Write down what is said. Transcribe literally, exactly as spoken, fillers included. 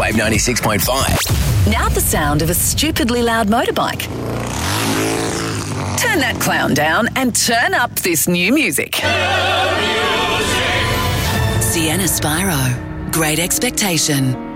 Wave ninety-six point five. Now the sound of a stupidly loud motorbike. Turn that clown down and turn up this new music. Sienna Spyro, Great Expectation.